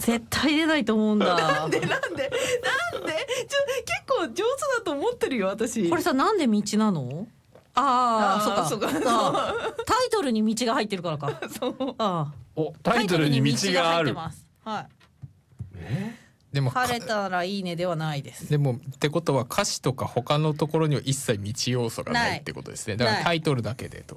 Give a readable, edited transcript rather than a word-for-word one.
絶対出ないと思うんだ。 なんで結構上手だと思ってるよ私。 これさ、なんで道なの？そうか。タイトルに道が入ってるからか。 そうお、タイトルに道がある。 はい。 でも晴れたらいいねではないです。 でもってことは歌詞とか他のところには一切道要素がないってことですね。だからタイトルだけでと。